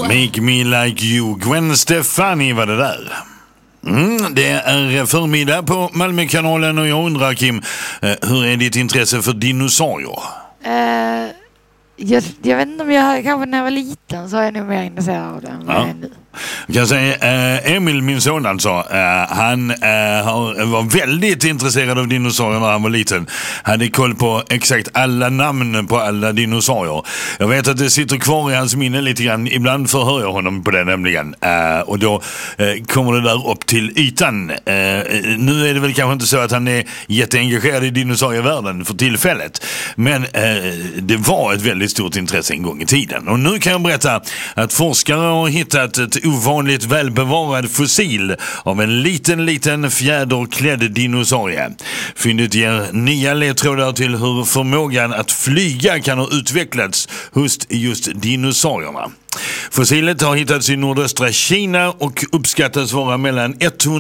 Make me like you. Gwen Stefani var det där. Det är förmiddag på Malmökanalen och jag undrar, Kim, hur är ditt intresse för dinosaurier? Jag vet inte om jag kanske när jag var liten så är jag nog mer intresserad av det än vad jag är nu. Jag kan säga, Emil, min son alltså, han var väldigt intresserad av dinosaurier när han var liten. Hade koll på exakt alla namn på alla dinosaurier. Jag vet att det sitter kvar i hans minne lite grann. Ibland förhör jag honom på det nämligen. Och då kommer det där upp till ytan. Nu är det väl kanske inte så att han är jätteengagerad i dinosaurievärlden för tillfället. Men det var ett väldigt stort intresse en gång i tiden. Och nu kan jag berätta att forskare har hittat ett ovanligt välbevarad fossil av en liten fjäderklädd dinosaurie. Fyndet ger nya ledtrådar till hur förmågan att flyga kan ha utvecklats hos just dinosaurierna. Fossilet har hittats i nordöstra Kina och uppskattas vara mellan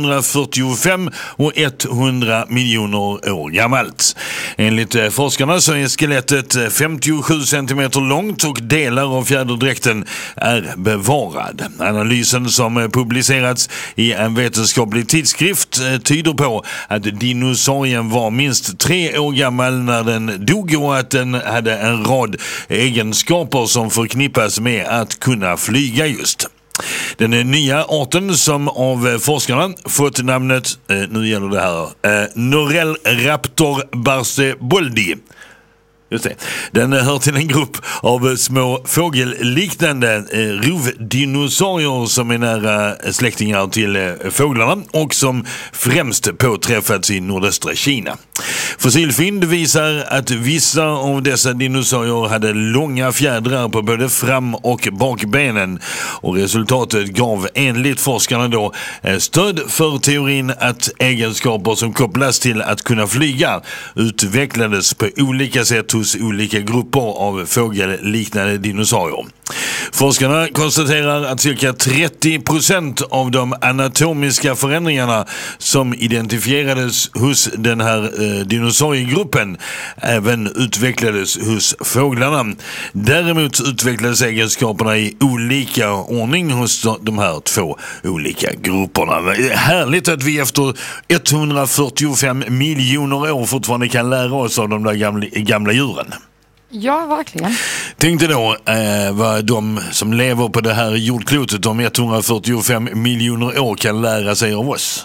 145 och 100 miljoner år gammalt. Enligt forskarna så är skelettet 57 cm långt och delar av fjäderdräkten är bevarad. Analysen som publicerats i en vetenskaplig tidskrift tyder på att dinosaurien var minst 3 år gammal när den dog och att den hade en rad egenskaper som förknippas med att kunna flyga just. Den nya arten som av forskarna fått namnet, nu gäller det här, Norellraptor barceboldi. Just det. Den hör till en grupp av små fågelliknande rovdinosaurier som är nära släktingar till fåglarna och som främst påträffats i nordöstra Kina. Fossilfynd visar att vissa av dessa dinosaurier hade långa fjädrar på både fram- och bakbenen och resultatet gav enligt forskarna då stöd för teorin att egenskaper som kopplas till att kunna flyga utvecklades på olika sätt hos olika grupper av fågelliknande dinosaurier. Forskarna konstaterar att cirka 30% av de anatomiska förändringarna som identifierades hos den här dinosauriegruppen även utvecklades hos fåglarna. Däremot utvecklades egenskaperna i olika ordning hos de här två olika grupperna. Det är härligt att vi efter 145 miljoner år fortfarande kan lära oss av de där gamla djuren. Ja, verkligen. Tänkte då vad de som lever på det här jordklotet om 145 miljoner år kan lära sig av oss.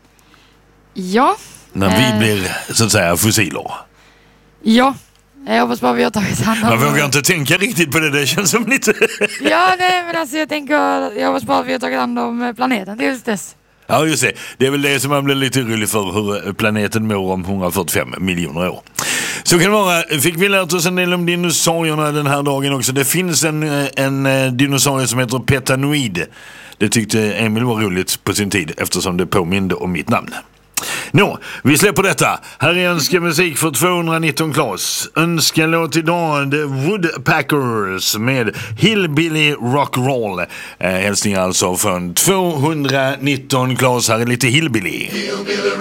Ja. När vi blir, så att säga, fossiler. Ja, jag hoppas bara vi har tagit hand om. Man vågar inte tänka riktigt på det känns som lite... Ja, nej, men alltså jag hoppas bara vi har tagit hand om planeten tills dess. Ja, just det. Det är väl det som man blir lite orolig för, hur planeten mår om 145 miljoner år. Så kan det vara. Fick vi lärt oss en del om dinosaurierna den här dagen också. Det finns en dinosaurie som heter Petanoid. Det tyckte Emil var roligt på sin tid eftersom det påminde om mitt namn. Nå, vi släpper detta. Här är önskemusik för 219 Klas. Önskelåt idag The Woodpackers med Hillbilly Rock'n'Roll. Hälsningar alltså från 219 Klas. Här är lite Hillbilly.